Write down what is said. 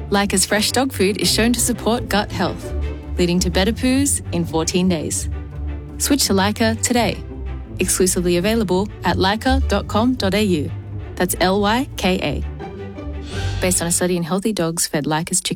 Lyca's fresh dog food is shown to support gut health, leading to better poos in 14 days. Switch to Lyca today. Exclusively available at lyca.com.au. That's Lyka. Based on a study in healthy dogs fed Lyca's chicken.